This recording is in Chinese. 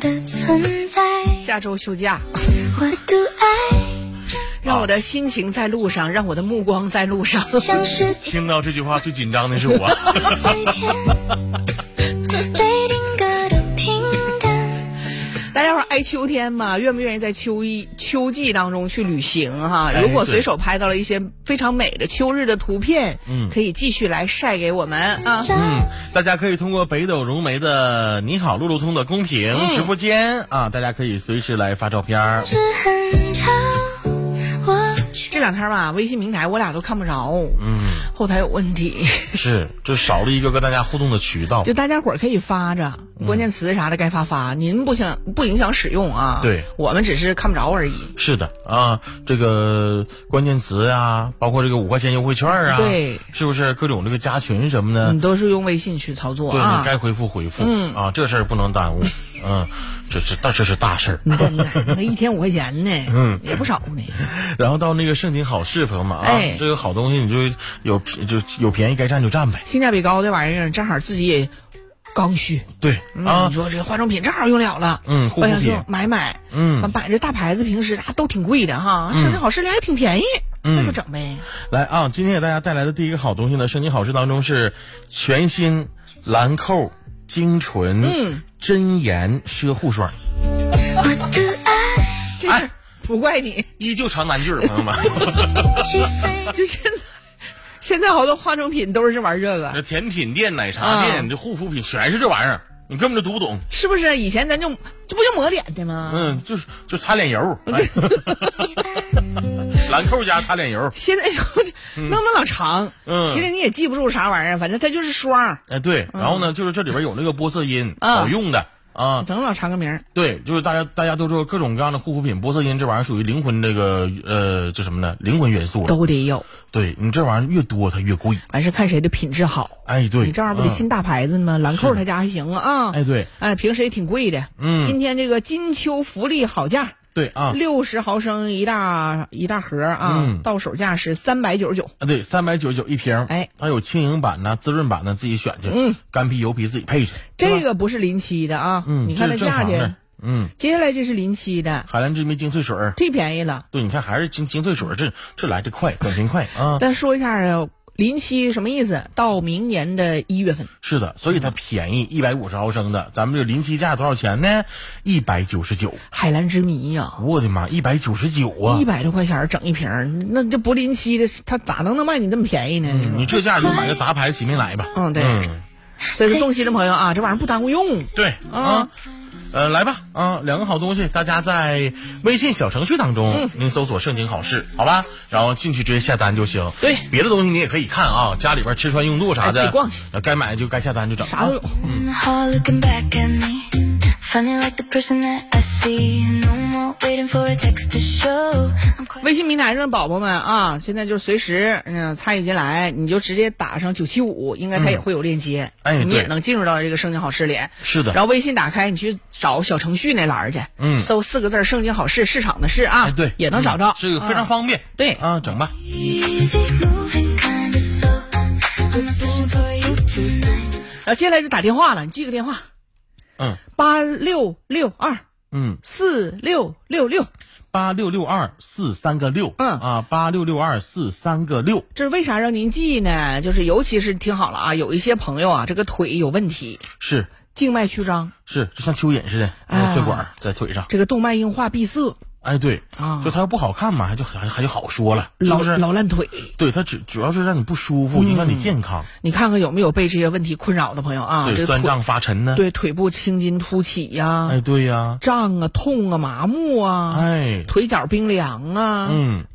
下周休假，让我的心情在路上，让我的目光在路上。 听到这句话最紧张的是我。 大家伙爱秋天嘛，愿不愿意在秋季当中去旅行哈？如果随手拍到了一些非常美的秋日的图片，可以继续来晒给我们啊。 大家可以通过北斗融媒的你好路路通的公屏直播间啊，大家可以随时来发照片。 这两天吧，微信平台我俩都看不着，后台有问题。 是，这少了一个跟大家互动的渠道。 就大家伙儿可以发着关键词啥的该发，您不影响使用啊。 对， 我们只是看不着而已。 是的啊，这个关键词啊，包括这个5块钱优惠券啊， 对， 是不是各种这个加群什么的， 你都是用微信去操作啊。 对，你该回复啊，这事儿不能耽误。这是大事儿， 真的，那一天5块钱呢，也不少呢。 然后到那个盛景好事，朋友们啊，这个好东西你就有便宜该占就占呗， 性价比高的玩意儿，正好自己也刚需。 对啊， 你说这化妆品正好用了了， 护肤品买，买这大牌子平时都挺贵的哈，盛景好事里还挺便宜，那就整呗。 来啊，今天给大家带来的第一个好东西呢，盛景好事当中是全新兰蔻精纯真颜奢护霜。 这是不怪你， 依旧长难句了，朋友们。 就现在好多化妆品都是玩这个， 这甜品店、奶茶店、这护肤品全是这玩意儿，你根本就读不懂， 是不是？以前咱这不就抹脸的吗？ 就擦脸油。兰蔻加擦脸油， 现在弄那老长，其实你也记不住啥玩意儿，反正它就是霜。 对，然后呢，就是这里边有那个玻色因，好用的啊， 整老长个名。 对，就是大家都知道各种各样的护肤品，玻色因这玩意儿属于灵魂这个叫什么呢？灵魂元素都得有。 对，你这玩意儿越多它越贵， 完事看谁的品质好。 对， 你这玩意儿不得新大牌子吗？兰蔻他家还行啊。 对， 平时也挺贵的。今天这个金秋福利好价。 对啊 ，60毫升一大盒啊，到手价是399。 对，399一瓶。它有轻盈版呢、滋润版呢，自己选去。干皮油皮自己配去。 这个不是临期的啊，你看那价钱。接下来这是临期的海蓝之谜精粹水， 忒便宜了。 对，你看还是精粹水，这来得快，短平快啊。 但说一下临期什么意思？到明年的1月份。 是的，所以它便宜，150毫升的，咱们这个临期价多少钱呢？199。 海蓝之谜呀！ 我的妈，199啊 ！100多块钱整一瓶，那这不临期的，它咋能卖你这么便宜呢？ 你这价就买个杂牌洗面奶吧。 对。所以说动心的朋友啊，这玩意儿不耽误用。 对啊。来吧2个好东西，大家在微信小程序当中您搜索盛景好事，好吧，然后进去直接下单就行。 对， 别的东西你也可以看啊，家里边吃穿用度啥的， 自己逛去， 该买就该下单就整， 啥都有。微信平台上的宝宝们啊，现在就随时参与进来，你就直接打上975，应该它也会有链接，你也能进入到这个盛景好事里。 是的， 然后微信打开，你去找小程序那栏去，搜4个字盛景好事，市场的事啊， 对， 也能找着， 这个非常方便。 对啊，整吧。 然后接下来就打电话了，你记个电话，86624666 866243个6866243个6。 这是为啥让您记呢？就是尤其是听好了啊，有一些朋友啊，这个腿有问题， 是静脉曲张， 是就像蚯蚓似的，血管在腿上， 这个动脉硬化闭塞。 对啊，就它要不好看嘛，还就好说了，是不是？ 老烂腿。 对，它主要是让你不舒服，影响你健康。 你看看有没有被这些问题困扰的朋友啊？ 对，酸胀发沉呢。 对，腿部青筋凸起呀。 对呀。 胀啊，痛啊，麻木啊。 腿脚冰凉啊。